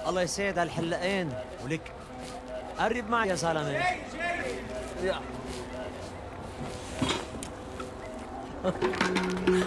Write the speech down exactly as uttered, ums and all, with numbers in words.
الله يسعد هالحلاقين ولك. قرب معي يا زلمه. جاي جاي.